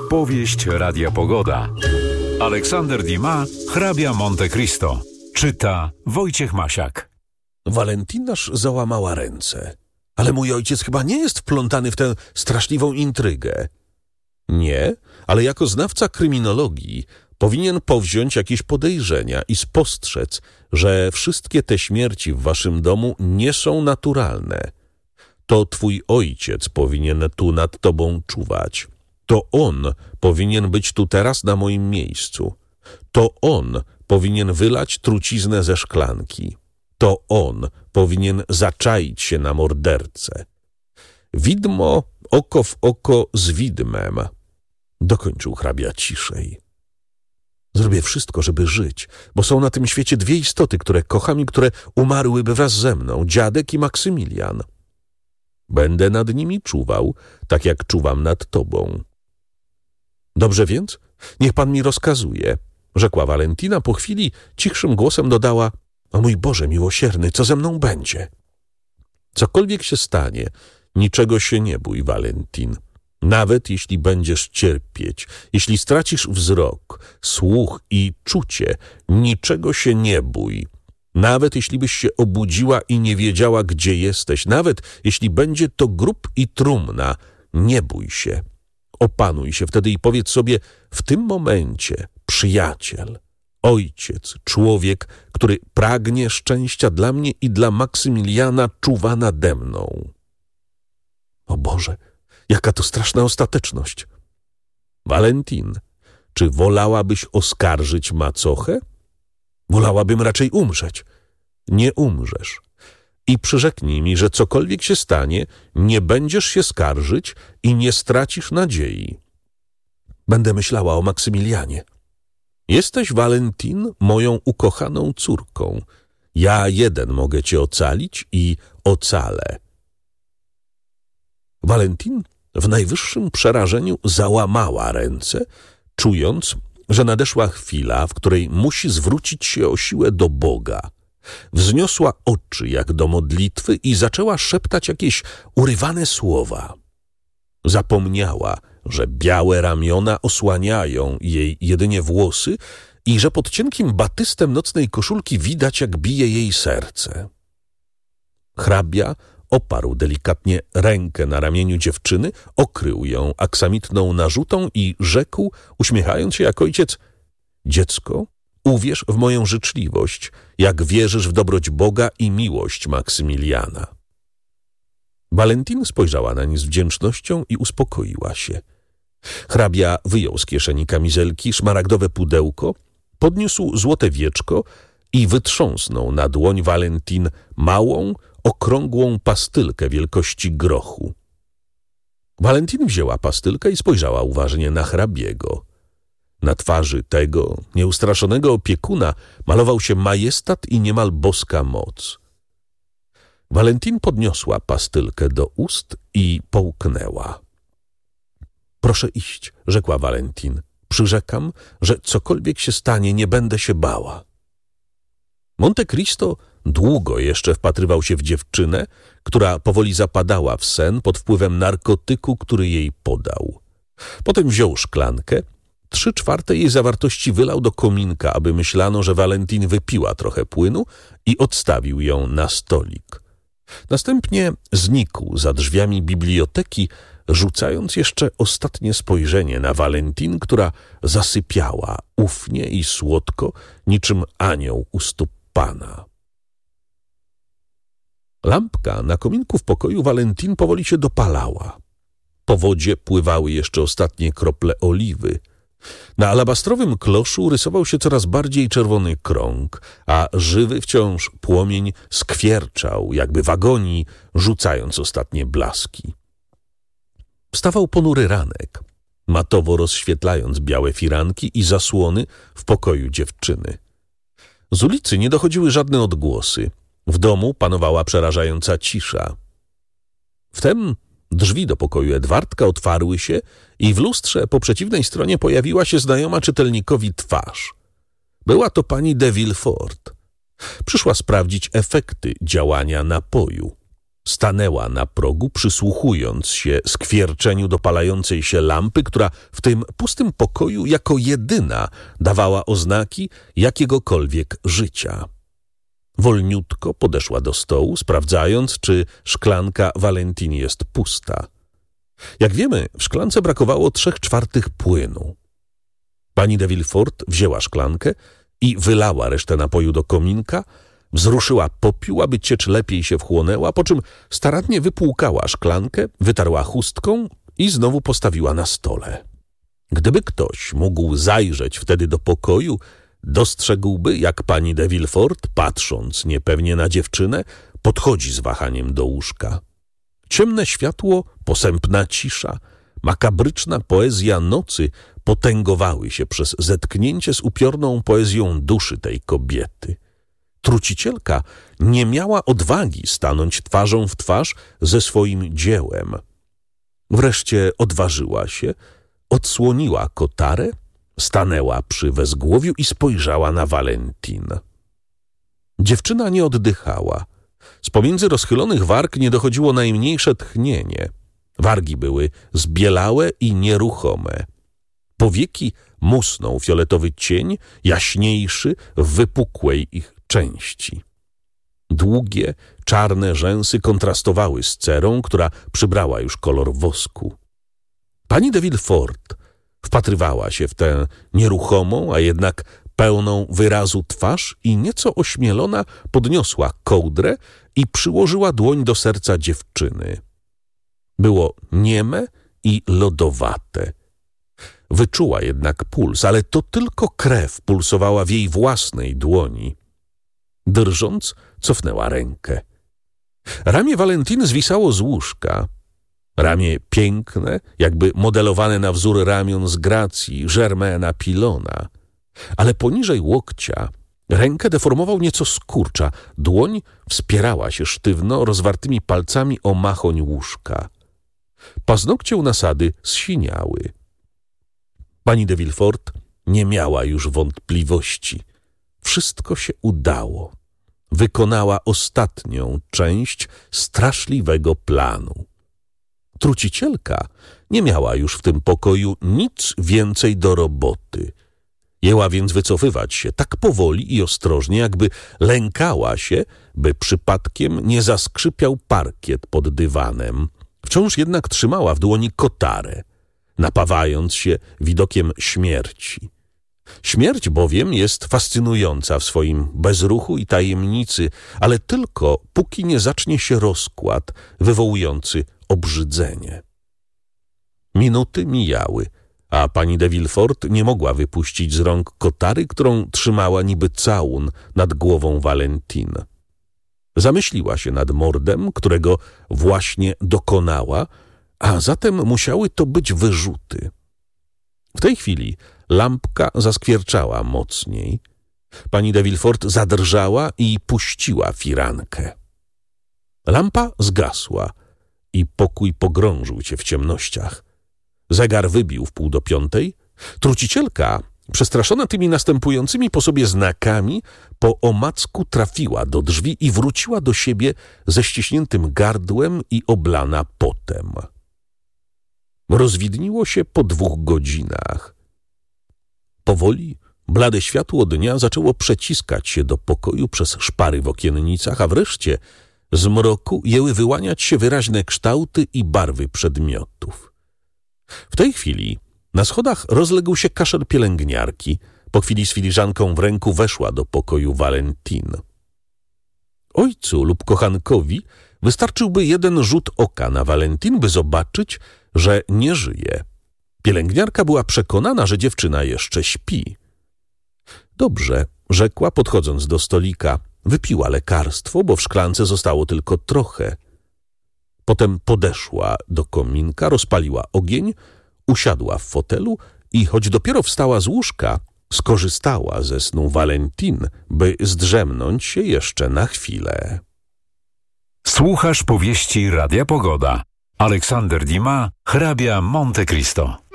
Powieść Radia Pogoda. Aleksander Dumas, hrabia Monte Cristo. Czyta Wojciech Masiak. Walentinaż załamała ręce. Ale mój ojciec chyba nie jest wplątany w tę straszliwą intrygę. Nie, ale jako znawca kryminologii powinien powziąć jakieś podejrzenia i spostrzec, że wszystkie te śmierci w waszym domu nie są naturalne. To twój ojciec powinien tu nad tobą czuwać. To on powinien być tu teraz na moim miejscu. To on powinien wylać truciznę ze szklanki. To on powinien zaczaić się na mordercę. Widmo oko w oko z widmem, dokończył hrabia ciszej. Zrobię wszystko, żeby żyć, bo są na tym świecie dwie istoty, które kocham i które umarłyby wraz ze mną, dziadek i Maksymilian. Będę nad nimi czuwał, tak jak czuwam nad tobą. Dobrze więc? Niech pan mi rozkazuje, rzekła Walentina. Po chwili cichszym głosem dodała: o mój Boże miłosierny, co ze mną będzie? Cokolwiek się stanie, niczego się nie bój, Valentin. Nawet jeśli będziesz cierpieć, jeśli stracisz wzrok, słuch i czucie, niczego się nie bój. Nawet jeśli byś się obudziła i nie wiedziała, gdzie jesteś, nawet jeśli będzie to grób i trumna, nie bój się. Opanuj się wtedy i powiedz sobie: w tym momencie przyjaciel, ojciec, człowiek, który pragnie szczęścia dla mnie i dla Maksymiliana, czuwa nade mną. O Boże, jaka to straszna ostateczność. Valentin, czy wolałabyś oskarżyć macochę? Wolałabym raczej umrzeć. Nie umrzesz. I przyrzeknij mi, że cokolwiek się stanie, nie będziesz się skarżyć i nie stracisz nadziei. Będę myślała o Maksymilianie. Jesteś, Valentin, moją ukochaną córką. Ja jeden mogę cię ocalić i ocalę. Valentin w najwyższym przerażeniu załamała ręce, czując, że nadeszła chwila, w której musi zwrócić się o siłę do Boga. Wzniosła oczy jak do modlitwy i zaczęła szeptać jakieś urywane słowa. Zapomniała, że białe ramiona osłaniają jej jedynie włosy i że pod cienkim batystem nocnej koszulki widać, jak bije jej serce. Hrabia oparł delikatnie rękę na ramieniu dziewczyny, okrył ją aksamitną narzutą i rzekł, uśmiechając się jak ojciec: dziecko, uwierz w moją życzliwość, jak wierzysz w dobroć Boga i miłość Maksymiliana. Valentin spojrzała nań z wdzięcznością i uspokoiła się. Hrabia wyjął z kieszeni kamizelki szmaragdowe pudełko, podniósł złote wieczko i wytrząsnął na dłoń Valentin małą, okrągłą pastylkę wielkości grochu. Valentin wzięła pastylkę i spojrzała uważnie na hrabiego. Na twarzy tego nieustraszonego opiekuna malował się majestat i niemal boska moc. Valentin podniosła pastylkę do ust i połknęła. Proszę iść, rzekła Valentin. Przyrzekam, że cokolwiek się stanie, nie będę się bała. Monte Cristo długo jeszcze wpatrywał się w dziewczynę, która powoli zapadała w sen pod wpływem narkotyku, który jej podał. Potem wziął szklankę, 3/4 jej zawartości wylał do kominka, aby myślano, że Valentin wypiła trochę płynu, i odstawił ją na stolik. Następnie znikł za drzwiami biblioteki, rzucając jeszcze ostatnie spojrzenie na Valentin, która zasypiała ufnie i słodko, niczym anioł u stóp Pana. Lampka na kominku w pokoju Valentin powoli się dopalała. Po wodzie pływały jeszcze ostatnie krople oliwy. Na alabastrowym kloszu rysował się coraz bardziej czerwony krąg, a żywy wciąż płomień skwierczał, jakby w agonii, rzucając ostatnie blaski. Wstawał ponury ranek, matowo rozświetlając białe firanki i zasłony w pokoju dziewczyny. Z ulicy nie dochodziły żadne odgłosy. W domu panowała przerażająca cisza. Wtem drzwi do pokoju Edwardka otwarły się i w lustrze po przeciwnej stronie pojawiła się znajoma czytelnikowi twarz. Była to pani de Villefort. Przyszła sprawdzić efekty działania napoju. Stanęła na progu, przysłuchując się skwierczeniu dopalającej się lampy, która w tym pustym pokoju jako jedyna dawała oznaki jakiegokolwiek życia. Wolniutko podeszła do stołu, sprawdzając, czy szklanka Valentini jest pusta. Jak wiemy, w szklance brakowało 3/4 płynu. Pani de Villefort wzięła szklankę i wylała resztę napoju do kominka, wzruszyła popiół, aby ciecz lepiej się wchłonęła, po czym starannie wypłukała szklankę, wytarła chustką i znowu postawiła na stole. Gdyby ktoś mógł zajrzeć wtedy do pokoju, dostrzegłby, jak pani de Villefort, patrząc niepewnie na dziewczynę, podchodzi z wahaniem do łóżka. Ciemne światło, posępna cisza, makabryczna poezja nocy potęgowały się przez zetknięcie z upiorną poezją duszy tej kobiety. Trucicielka nie miała odwagi stanąć twarzą w twarz ze swoim dziełem. Wreszcie odważyła się, odsłoniła kotarę, stanęła przy wezgłowiu i spojrzała na Valentinę. Dziewczyna nie oddychała. Z pomiędzy rozchylonych warg nie dochodziło najmniejsze tchnienie. Wargi były zbielałe i nieruchome. Powieki musnął fioletowy cień, jaśniejszy w wypukłej ich części. Długie, czarne rzęsy kontrastowały z cerą, która przybrała już kolor wosku. Pani de Villefort wpatrywała się w tę nieruchomą, a jednak pełną wyrazu twarz i nieco ośmielona podniosła kołdrę i przyłożyła dłoń do serca dziewczyny. Było nieme i lodowate. Wyczuła jednak puls, ale to tylko krew pulsowała w jej własnej dłoni. Drżąc, cofnęła rękę. Ramię Valentiny zwisało z łóżka. Ramię piękne, jakby modelowane na wzór ramion z Gracji, Germaina Pilona. Ale poniżej łokcia rękę deformował nieco skurcza. Dłoń wspierała się sztywno rozwartymi palcami o machoń łóżka. Paznokcie u nasady zsiniały. Pani de Villefort nie miała już wątpliwości. Wszystko się udało. Wykonała ostatnią część straszliwego planu. Trucicielka nie miała już w tym pokoju nic więcej do roboty. Jęła więc wycofywać się tak powoli i ostrożnie, jakby lękała się, by przypadkiem nie zaskrzypiał parkiet pod dywanem. Wciąż jednak trzymała w dłoni kotarę, napawając się widokiem śmierci. Śmierć bowiem jest fascynująca w swoim bezruchu i tajemnicy, ale tylko póki nie zacznie się rozkład wywołujący obrzydzenie. Minuty mijały, a pani de Villefort nie mogła wypuścić z rąk kotary, którą trzymała niby całun nad głową Valentiny. Zamyśliła się nad mordem, którego właśnie dokonała, a zatem musiały to być wyrzuty. W tej chwili lampka zaskwierczała mocniej. Pani de Villefort zadrżała i puściła firankę. Lampa zgasła i pokój pogrążył się w ciemnościach. Zegar wybił w 4:30. Trucicielka, przestraszona tymi następującymi po sobie znakami, po omacku trafiła do drzwi i wróciła do siebie ze ściśniętym gardłem i oblana potem. Rozwidniło się po 2 godzinach. Powoli blade światło dnia zaczęło przeciskać się do pokoju przez szpary w okiennicach, a wreszcie z mroku jęły wyłaniać się wyraźne kształty i barwy przedmiotów. W tej chwili na schodach rozległ się kaszel pielęgniarki. Po chwili z filiżanką w ręku weszła do pokoju Valentiny. Ojcu lub kochankowi wystarczyłby jeden rzut oka na Valentine, by zobaczyć, że nie żyje. Pielęgniarka była przekonana, że dziewczyna jeszcze śpi. Dobrze, rzekła, podchodząc do stolika. Wypiła lekarstwo, bo w szklance zostało tylko trochę. Potem podeszła do kominka, rozpaliła ogień, usiadła w fotelu i choć dopiero wstała z łóżka, skorzystała ze snu Valentine, by zdrzemnąć się jeszcze na chwilę. Słuchasz powieści Radia Pogoda. Aleksander Dumas, hrabia Monte Cristo.